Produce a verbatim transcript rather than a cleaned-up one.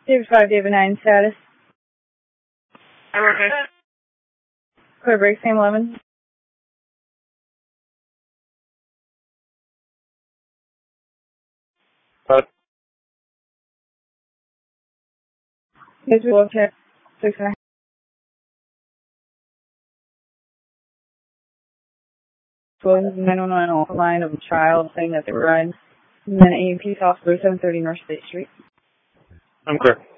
David five, David nine, status. I'm okay. Clear break, same eleven. What? Yes, we will check. Six and a half. Williams nine one one off the line of a child saying that they were riding. And then A and P Hospital, seven thirty North State Street. I'm clear.